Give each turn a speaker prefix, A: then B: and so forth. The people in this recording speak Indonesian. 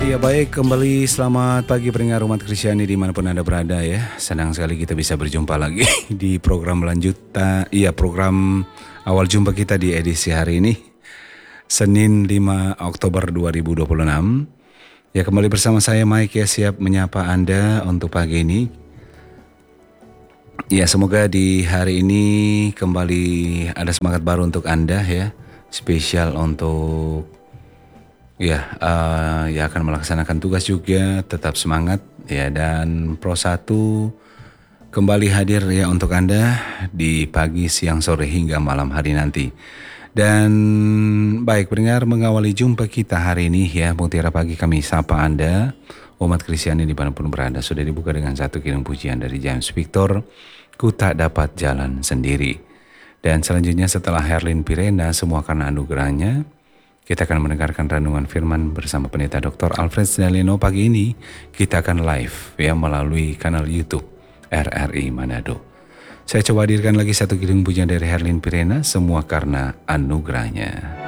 A: Ya baik, kembali selamat pagi pendengar umat Kristiani dimanapun Anda berada ya. Senang sekali kita bisa berjumpa lagi di program lanjutan, program awal jumpa kita di edisi hari ini. Senin 5 Oktober 2026. Ya kembali bersama saya Mike ya, siap menyapa Anda untuk pagi ini. Ya semoga di hari ini kembali ada semangat baru untuk Anda ya. Spesial untuk ya akan melaksanakan tugas juga, tetap semangat ya. Dan Pro 1 kembali hadir ya untuk Anda di pagi, siang, sore hingga malam hari nanti. Dan baik pendengar, mengawali jumpa kita hari ini ya, Mutiara Pagi kami sapa Anda umat Kristiani dimanapun berada. Sudah dibuka dengan satu kidung pujian dari James Victor, Ku Tak Dapat Jalan Sendiri. Dan selanjutnya setelah Herlin Pirena, Semua Karena Anugerahnya, kita akan mendengarkan renungan firman bersama Pendeta Dr. Alfred Snellino. Pagi ini kita akan live ya melalui kanal YouTube RRI Manado. Saya coba hadirkan lagi satu kidung pujian dari Herlin Pirena, Semua Karena Anugerahnya.